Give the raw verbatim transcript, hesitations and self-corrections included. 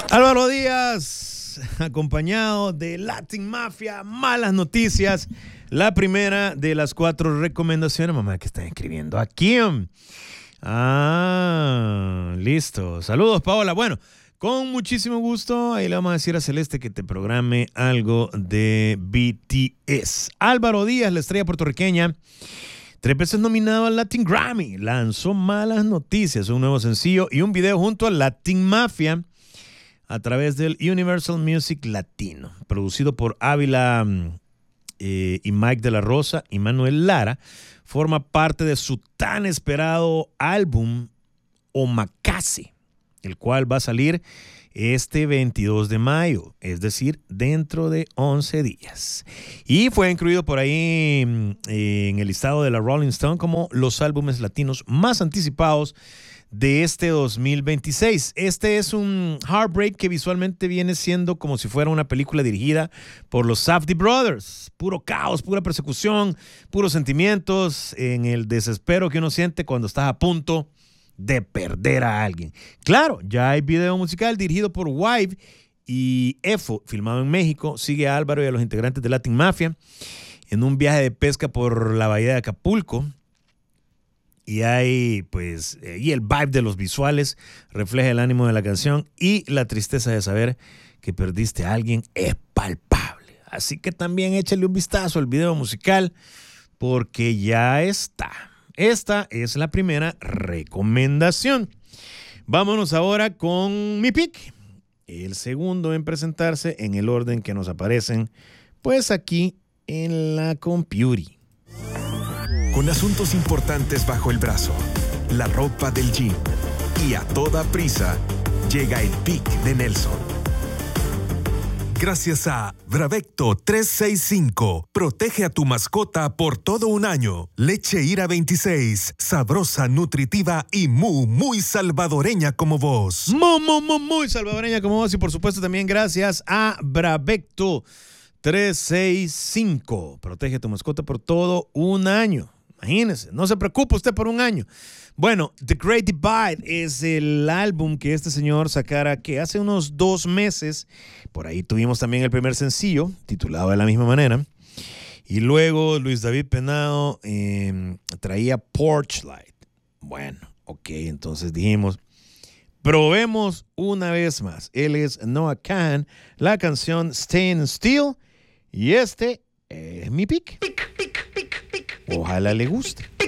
Álvaro Díaz, acompañado de Latin Mafia, malas noticias. La primera de las cuatro recomendaciones, mamá, que están escribiendo aquí. Ah, listo. Saludos, Paola. Bueno, con muchísimo gusto, ahí le vamos a decir a Celeste que te programe algo de B T S. Álvaro Díaz, la estrella puertorriqueña, tres veces nominado al Latin Grammy, lanzó Malas Noticias, un nuevo sencillo y un video junto a Latin Mafia a través del Universal Music Latino, producido por Ávila eh, y Mike de la Rosa y Manuel Lara. Forma parte de su tan esperado álbum Omakase, el cual va a salir este veintidós de mayo, es decir, dentro de once días. Y fue incluido por ahí eh, en el listado de la Rolling Stone como los álbumes latinos más anticipados de este dos mil veintiséis. Este es un Heartbreak que visualmente viene siendo como si fuera una película dirigida por los Safdie Brothers. Puro caos, pura persecución, puros sentimientos en el desespero que uno siente cuando estás a punto de perder a alguien. Claro, ya hay video musical dirigido por Wive y Efo, filmado en México. Sigue a Álvaro y a los integrantes de Latin Mafia en un viaje de pesca por la bahía de Acapulco. Y hay, pues, y el vibe de los visuales refleja el ánimo de la canción y la tristeza de saber que perdiste a alguien es palpable. Así que también échale un vistazo al video musical porque ya está. Esta es la primera recomendación. Vámonos ahora con mi pick. El segundo en presentarse en el orden que nos aparecen, pues aquí en la computer. Con asuntos importantes bajo el brazo, la ropa del gym y a toda prisa, llega el pick de Nelson. Gracias a Bravecto trescientos sesenta y cinco. Protege a tu mascota por todo un año. Leche Ira veintiséis. Sabrosa, nutritiva y muy, muy salvadoreña como vos. Muy, muy, muy, muy salvadoreña como vos. Y por supuesto también gracias a Bravecto trescientos sesenta y cinco. Protege a tu mascota por todo un año. Imagínese, no se preocupe usted por un año. Bueno, The Great Divide es el álbum que este señor sacara que hace unos dos meses. Por ahí tuvimos también el primer sencillo, titulado de la misma manera. Y luego Luis David Penado eh, traía Porch Light. Bueno, ok, entonces dijimos, probemos una vez más. Él es Noah Kahan, la canción Staying Still. Y este es mi pick. Ojalá le guste.